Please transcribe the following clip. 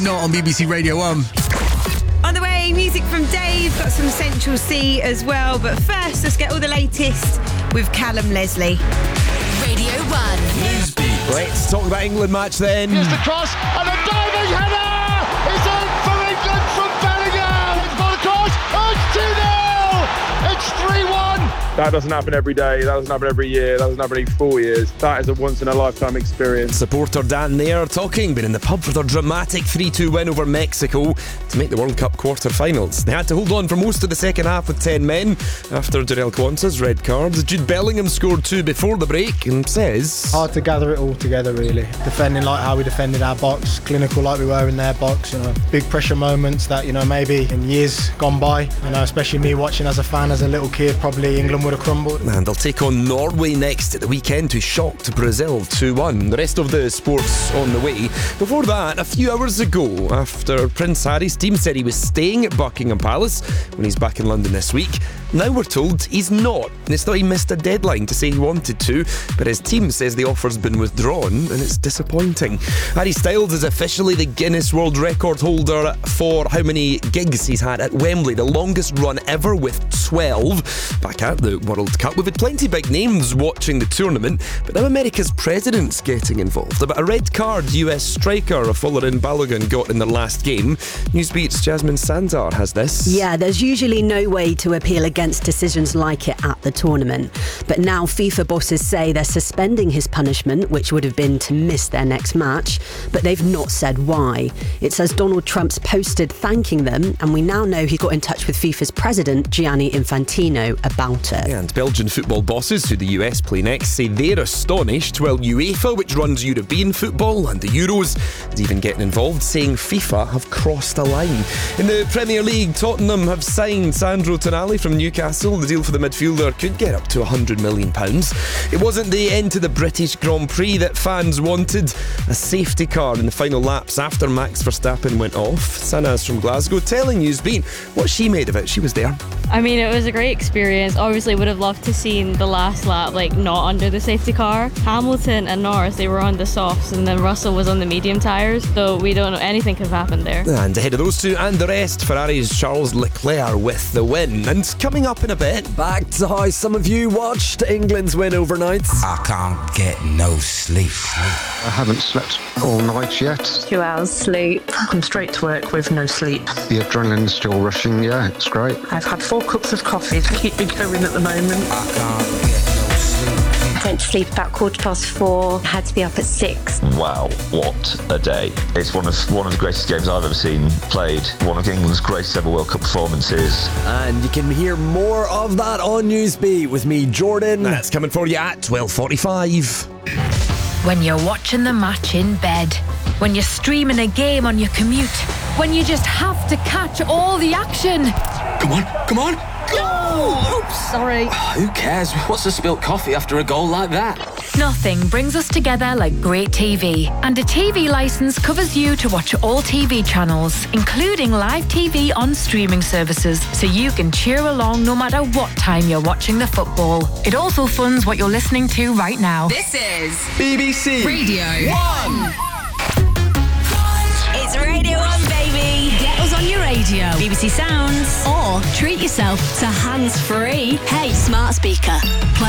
Not on BBC Radio 1. On the way, music from Dave, got some Central C as well. But first, let's get all the latest with Callum Leslie. Radio 1. Newsbeat. Let's talk about England match then. Here's the cross and a diving header! It's in for England from Bellingham! It's gone across, it's 2-0! It's 3-1! That doesn't happen every day, that doesn't happen every year, that doesn't happen every 4 years. That is a once-in-a-lifetime experience. Supporter Dan there talking, been in the pub for their dramatic 3-2 win over Mexico to make the World Cup quarter-finals. They had to hold on for most of the second half with 10 men after Jarell Quansah's red card. Jude Bellingham scored 2 before the break and says... Hard to gather it all together, really. Defending like how we defended our box, clinical like we were in their box, big pressure moments that, maybe in years gone by, especially me watching as a fan, as a little kid, probably England would have crumbled. And they'll take on Norway next at the weekend, who shocked Brazil 2-1. The rest of the sports on the way. Before that, a few hours ago, after Prince Harry's team said he was staying at Buckingham Palace when he's back in London this week, now we're told he's not. It's thought he missed a deadline to say he wanted to, but his team says the offer's been withdrawn and it's disappointing. Harry Styles is officially the Guinness World Record holder for how many gigs he's had at Wembley, the longest run ever with 12. Back at the World Cup, we've had plenty big names watching the tournament, but now America's president's getting involved. About a red card US striker Folarin Balogun got in their last game. Newsbeat's Jasmine Sandar has this. Yeah, there's usually no way to appeal against decisions like it at the tournament. But now FIFA bosses say they're suspending his punishment, which would have been to miss their next match, but they've not said why. It says Donald Trump's posted thanking them, and we now know he got in touch with FIFA's president, Gianni Infantino, about it. And Belgian football bosses, who the US play next, say they're astonished, while UEFA, which runs European football, and the Euros is even getting involved, saying FIFA have crossed a line. In the Premier League, Tottenham have signed Sandro Tonali from Newcastle. The deal for the midfielder could get up to £100 million. It wasn't the end to the British Grand Prix that fans wanted. A safety car in the final laps after Max Verstappen went off. Sanaz from Glasgow telling Newsbeat what she made of it. She was there. I mean, it was a great experience. Obviously, would have loved to seen the last lap, not under the safety car. Hamilton and Norris, they were on the softs, and then Russell was on the medium tyres, so we don't know, anything could have happened there. And ahead of those two and the rest, Ferrari's Charles Leclerc with the win. And coming up in a bit, back to how some of you watched England's win overnight. I can't get no sleep. I haven't slept all night yet. 2 hours sleep. I'm straight to work with no sleep. The adrenaline's still rushing, yeah, it's great. I've had 4 cups of coffee to keep me going at the moment. I can't get no sleep. Went to sleep about 4:15, had to be up at 6. Wow, what a day. It's one of the greatest games I've ever seen played. One of England's greatest ever World Cup performances. And you can hear more of that on Newsbeat with me, Jordan. That's coming for you at 12:45. When you're watching the match in bed, when you're streaming a game on your commute, when you just have to catch all the action. Come on, go! Oops, sorry. Who cares? What's a spilt coffee after a goal like that? Nothing brings us together like great TV. And a TV licence covers you to watch all TV channels, including live TV on streaming services, so you can cheer along no matter what time you're watching the football. It also funds what you're listening to right now. This is BBC Radio 1. It's Radio 1, baby. Get us on your radio, BBC Sounds, or treat yourself to hands-free. Hey, smart speaker, play